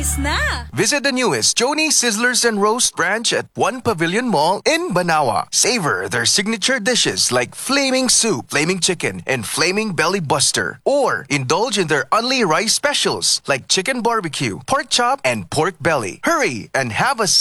Christmas na! Visit the newest Joni Sizzlers and Roast branch at One Pavilion Mall in Banawa. Savor their signature dishes like Flaming Soup, Flaming Chicken, and Flaming Belly Buster. Or indulge in their Only Rice specials like Chicken Barbecue, Pork Chop, and Pork Belly. Hurry and have a